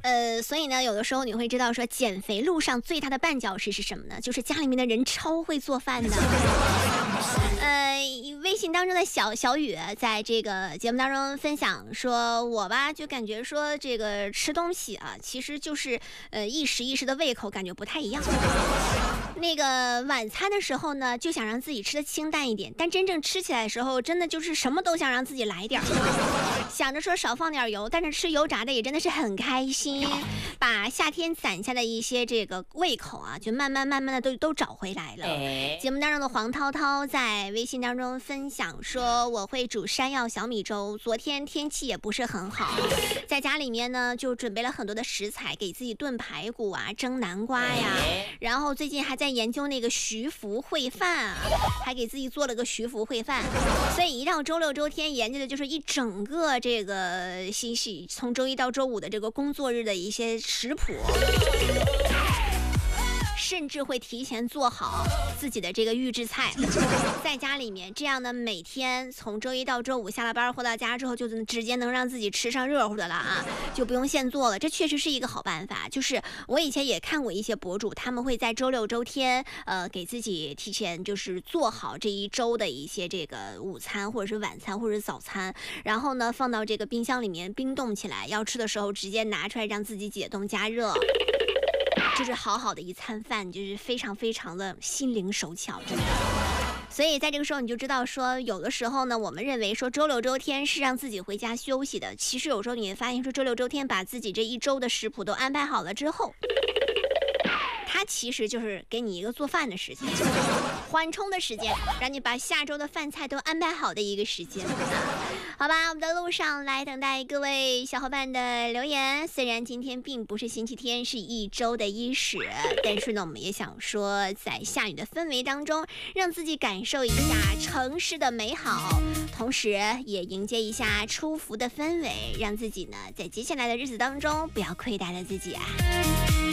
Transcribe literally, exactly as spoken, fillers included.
呃，所以呢，有的时候你会知道说，减肥路上最大的绊脚石是什么呢？就是家里面的人超会做饭的。呃，微信当中的小小雨在这个节目当中分享说，我吧就感觉说这个吃东西啊，其实就是呃一时一时的胃口感觉不太一样。那个晚餐的时候呢，就想让自己吃的清淡一点，但真正吃起来的时候，真的就是什么都想让自己来点儿，想着说少放点油，但是吃油炸的也真的是很开心，把夏天攒下的一些这个胃口啊，就慢慢慢慢的都都找回来了。节目当中的黄涛涛在微信当中分享说，我会煮山药小米粥，昨天天气也不是很好，在家里面呢就准备了很多的食材，给自己炖排骨啊，蒸南瓜呀，然后最近还在研究那个徐福烩饭啊，还给自己做了个徐福烩饭，所以一到周六周天研究的就是一整个这个信息，从周一到周五的这个工作日的一些食谱，甚至会提前做好自己的这个预制菜，在家里面，这样呢，每天从周一到周五下了班回到家之后，就直接能让自己吃上热乎的了啊，就不用现做了。这确实是一个好办法。就是我以前也看过一些博主，他们会在周六周天，呃，给自己提前就是做好这一周的一些这个午餐或者是晚餐或者是早餐，然后呢放到这个冰箱里面冰冻起来，要吃的时候直接拿出来让自己解冻加热。就是好好的一餐饭，就是非常非常的心灵手巧，真的。所以在这个时候你就知道说，有的时候呢，我们认为说周六周天是让自己回家休息的，其实有时候你会发现说，周六周天把自己这一周的食谱都安排好了之后，它其实就是给你一个做饭的时间，缓冲的时间，让你把下周的饭菜都安排好的一个时间。好吧，我们的路上来等待各位小伙伴的留言。虽然今天并不是星期天，是一周的伊始，但是呢，我们也想说，在下雨的氛围当中，让自己感受一下城市的美好，同时也迎接一下出伏的氛围，让自己呢，在接下来的日子当中，不要亏待了自己啊。